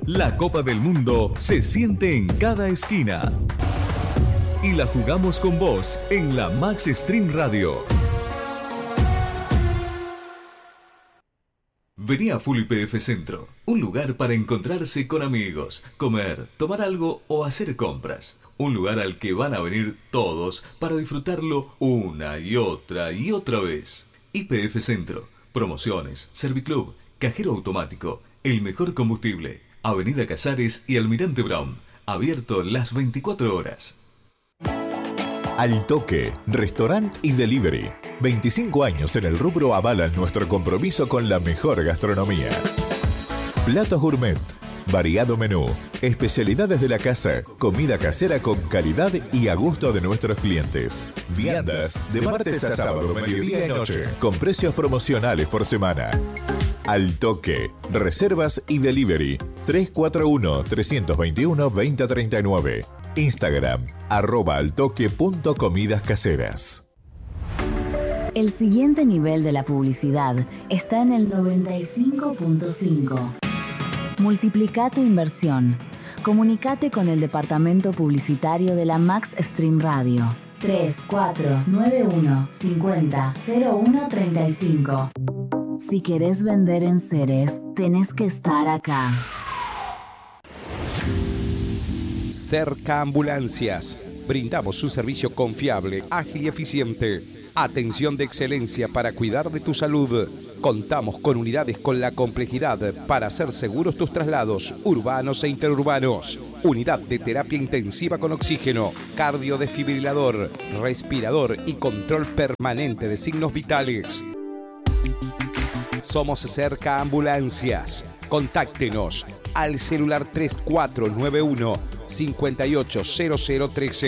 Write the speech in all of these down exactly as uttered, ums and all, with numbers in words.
La Copa del Mundo se siente en cada esquina. Y la jugamos con vos en la Max Stream Radio. Vení a Full Y P F Centro, un lugar para encontrarse con amigos, comer, tomar algo o hacer compras. Un lugar al que van a venir todos para disfrutarlo una y otra y otra vez. Y P F Centro, promociones, Serviclub, cajero automático, el mejor combustible, Avenida Casares y Almirante Brown, abierto las veinticuatro horas. Al Toque, restaurant y delivery. veinticinco años en el rubro avalan nuestro compromiso con la mejor gastronomía. Platos gourmet, variado menú, especialidades de la casa, comida casera con calidad y a gusto de nuestros clientes. Viandas de martes a sábado, mediodía y noche, con precios promocionales por semana. Al Toque, reservas y delivery. tres cuatro uno, tres dos uno, dos cero tres nueve. Instagram, arroba altoque.comidas caseras. El siguiente nivel de la publicidad está en el noventa y cinco punto cinco. Multiplica tu inversión. Comunicate con el departamento publicitario de la Max Stream Radio. tres cuatro nueve uno, cincuenta, cero uno treinta y cinco. Si querés vender en Ceres, tenés que estar acá. Cerca Ambulancias. Brindamos un servicio confiable, ágil y eficiente. Atención de excelencia para cuidar de tu salud. Contamos con unidades con la complejidad para hacer seguros tus traslados urbanos e interurbanos. Unidad de terapia intensiva con oxígeno, cardiodesfibrilador, respirador y control permanente de signos vitales. Somos Cerca Ambulancias. Contáctenos al celular tres cuatro nueve uno, cinco ocho cero cero uno tres.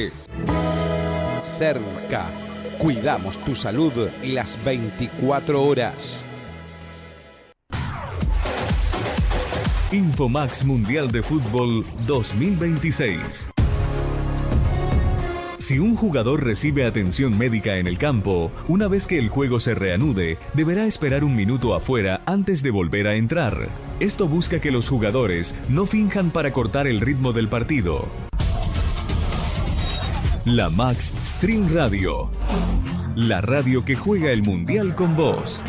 Cerca. Cuidamos tu salud las veinticuatro horas. Infomax Mundial de Fútbol dos mil veintiséis. Si un jugador recibe atención médica en el campo, una vez que el juego se reanude, deberá esperar un minuto afuera antes de volver a entrar. Esto busca que los jugadores no finjan para cortar el ritmo del partido. La Max Stream Radio. La radio que juega el Mundial con vos.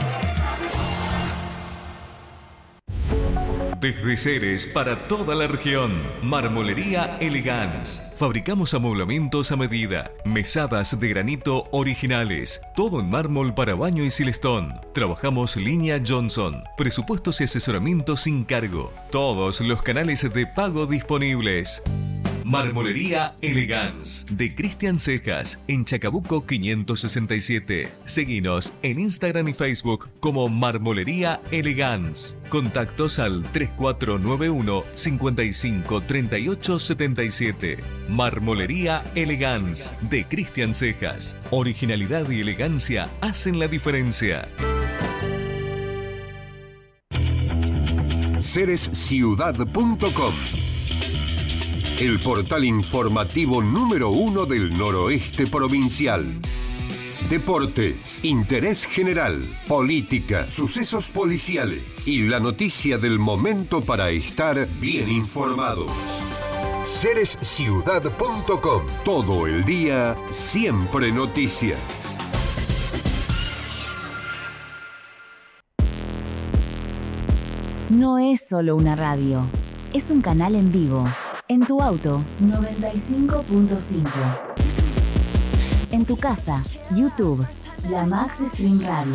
Desde Ceres para toda la región, Marmolería Elegance. Fabricamos amoblamientos a medida, mesadas de granito originales, todo en mármol para baño y silestón. Trabajamos línea Johnson, presupuestos y asesoramiento sin cargo. Todos los canales de pago disponibles. Marmolería Elegance, de Cristian Cejas, en Chacabuco quinientos sesenta y siete. Seguinos en Instagram y Facebook como Marmolería Elegance. Contactos al tres cuatro nueve uno, cinco cinco, tres ocho siete siete. Marmolería Elegance, de Cristian Cejas. Originalidad y elegancia hacen la diferencia. ceres ciudad punto com, el portal informativo número uno del noroeste provincial. Deportes, interés general, política, sucesos policiales y la noticia del momento para estar bien informados. ceres ciudad punto com, todo el día, siempre noticias. No es solo una radio, es un canal en vivo. En tu auto, noventa y cinco punto cinco. En tu casa, YouTube, la Max Stream Radio.